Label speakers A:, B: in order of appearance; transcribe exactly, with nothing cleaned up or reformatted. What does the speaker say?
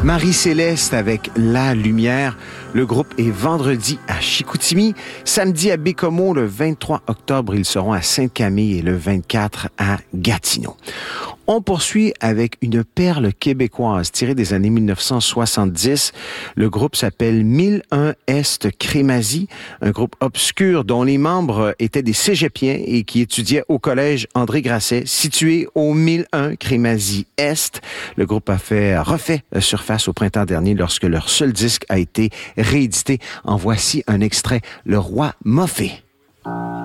A: Marie-Céleste avec La Lumière. Le groupe est vendredi à Chicoutimi, samedi à Bécomo, le vingt-trois octobre, ils seront à Sainte-Camille et le vingt-quatre à Gatineau. On poursuit avec une perle québécoise tirée des années mille neuf cent soixante-dix. Le groupe s'appelle mille un Est Crémazie, un groupe obscur dont les membres étaient des cégepiens et qui étudiaient au collège André Grasset, situé au mille un Crémazie Est. Le groupe a fait refait surface au printemps dernier lorsque leur seul disque a été réédité. En voici un extrait, Le Roi Moffé.